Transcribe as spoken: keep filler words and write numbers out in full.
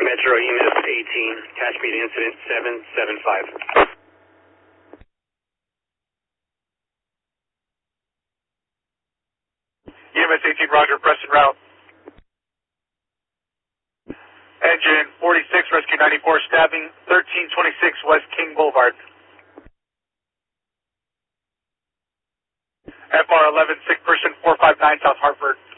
Metro E M S eighteen, attach me to incident seven seven five. E M S eighteen, roger, Preston route. Engine forty-six, Rescue ninety-four, stabbing thirteen twenty-six West King Boulevard. F R eleven, sick person four five nine, South Hartford.